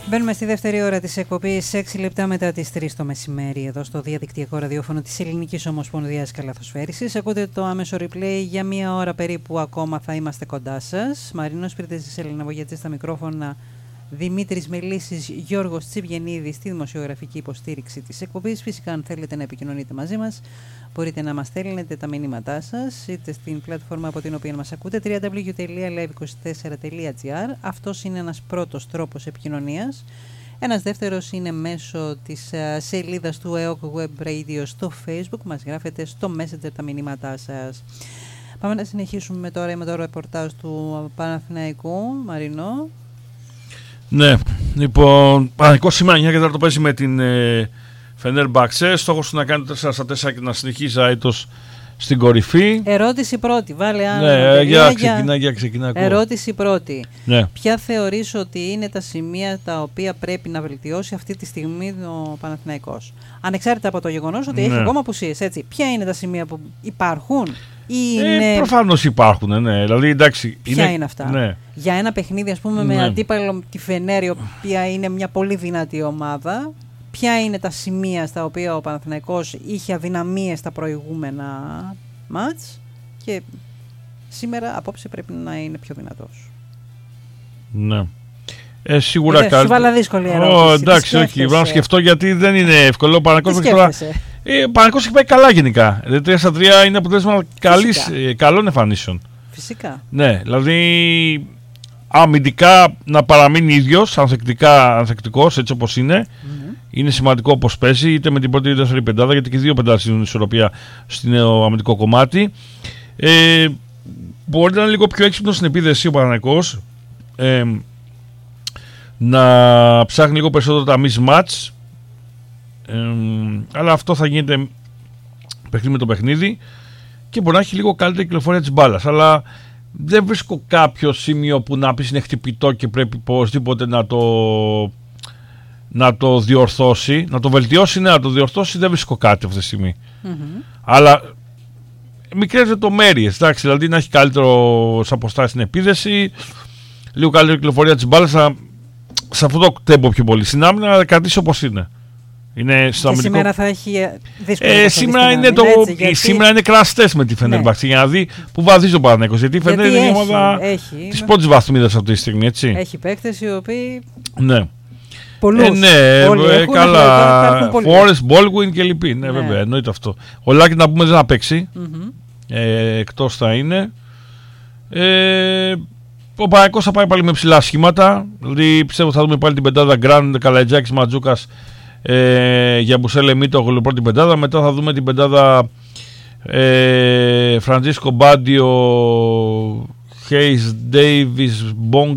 Μπαίνουμε στη δεύτερη ώρα της εκπομπής, 6 λεπτά μετά τις 3 το μεσημέρι, εδώ στο διαδικτυακό ραδιόφωνο της Ελληνικής Ομοσπονδίας Καλαθοσφαίρισης. Ακούτε το άμεσο replay, για μία ώρα περίπου ακόμα θα είμαστε κοντά σας. Μαρίνος Πυρτέζης, Έλληνα Βογιατζή στα μικρόφωνα, Δημήτρης Μελίσης, Γιώργος Τσιβγενίδης στη δημοσιογραφική υποστήριξη της εκπομπής. Φυσικά, αν θέλετε να επικοινωνείτε μαζί μας, μπορείτε να μας στέλνετε τα μηνύματά σας είτε στην πλατφόρμα από την οποία μας ακούτε, www.live24.gr. Αυτός είναι ένας πρώτος τρόπος επικοινωνίας. Ένας δεύτερος είναι μέσω της σελίδας του EOK Web Radio στο Facebook. Μας γράφετε στο Messenger τα μηνύματά σας. Πάμε να συνεχίσουμε τώρα με το ρεπορτάζ του Παναθηναϊκού. Μαρινό. Ναι, λοιπόν, Παναθηναϊκός σήμερα 9 και 4 το παίζει με την Φενέρμπαξε. Στόχος του να κάνει το 4-4 και να συνεχίσει αίτος στην κορυφή. Ερώτηση πρώτη, βάλε άνω. Ναι, για ξεκινά. Ερώτηση πρώτη. Ναι. Ποια θεωρείς ότι είναι τα σημεία τα οποία πρέπει να βελτιώσει αυτή τη στιγμή ο Παναθηναϊκός? Ανεξάρτητα από το γεγονός ότι έχει ακόμα απουσίες, έτσι. Ποια είναι τα σημεία που υπάρχουν? Προφανώς υπάρχουν, ναι. Δηλαδή, εντάξει, ποια είναι αυτά? Ναι. Για ένα παιχνίδι, ας πούμε, με αντίπαλο τη Φενέρ, η οποία είναι μια πολύ δυνατή ομάδα. Ποια είναι τα σημεία στα οποία ο Παναθηναϊκός είχε αδυναμίες στα προηγούμενα μάτς και σήμερα απόψε πρέπει να είναι πιο δυνατός? Ναι. Σίγουρα κάτι. Σου βάλα δύσκολη ερώτηση. Εντάξει, όχι. Πρέπει να σκεφτώ γιατί δεν είναι εύκολο. Ο Παναθηναϊκός έχει πάει καλά γενικά. 3-3 είναι αποτέλεσμα καλών εμφανίσεων. Φυσικά. Ναι, δηλαδή αμυντικά να παραμείνει ίδιος, ανθεκτικός έτσι όπως είναι. Είναι σημαντικό όπως παίζει, είτε με την πρώτη είτε δεύτερη πεντάδα, γιατί και οι δύο πεντάδες είναι ισορροπία στο αμυντικό κομμάτι. Μπορεί να είναι λίγο πιο έξυπνο στην επίδεση ο Παναθηναϊκός, να ψάχνει λίγο περισσότερο τα mismatch, αλλά αυτό θα γίνεται παιχνίδι με το παιχνίδι και μπορεί να έχει λίγο καλύτερη κυκλοφορία της μπάλας. Αλλά δεν βρίσκω κάποιο σημείο που να πεις είναι χτυπητό και πρέπει οπωσδήποτε να το διορθώσει, να το βελτιώσει, να το διορθώσει. Δεν βρίσκω κάτι αυτή τη στιγμή. Αλλά μικρές λεπτομέρειες, εντάξει, δηλαδή να έχει καλύτερο αποστάσεις στην επίδεση, λίγο καλύτερη κυκλοφορία της μπάλας, σε αυτό το τέμπο πιο πολύ. Στην άμυνα να κρατήσει όπως είναι. Και σήμερα θα έχει δύσκολο. Σήμερα είναι crash test με τη Φενέρμπαξε, για να δει που βαδίζει ο Παναθηναϊκός. Γιατί η Φενέρ είναι η ομάδα της πρώτης βαθμίδας αυτή τη στιγμή, έτσι. Έχει παίκτες οι οποίοι. Ναι. Πολλούς. Καλά. Φόρες, Μπόλγουιν και λοιποί. Ναι, βέβαια, εννοείται αυτό. Ο Λάκη να πούμε δεν θα παίξει. Εκτός θα είναι. Ο Παναθηναϊκός θα πάει πάλι με ψηλά σχήματα. Δηλαδή πιστεύω θα δούμε πάλι την πεντάδα Γκραντ, Καλατζάκης, Ματζούκας, για Μπουσέλε Μίτογλου πρώτη πεντάδα. Μετά θα δούμε την πεντάδα Φραντζίσκο Μπάντιο, Χέις, Ντέιβις, Μπόγκ